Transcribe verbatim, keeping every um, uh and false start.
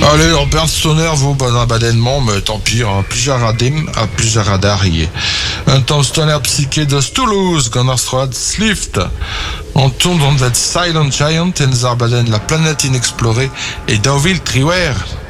Allez, on perd stoner, vous, ben, abandonnement, mais tant pis, hein. Plusieurs radim, à plusieurs radarier. Un temps stoner psyché de Toulouse, Gonarstrad Slift. On tourne dans cette Silent Giant, en Zarbaden, la planète inexplorée, et Deauville Triwer.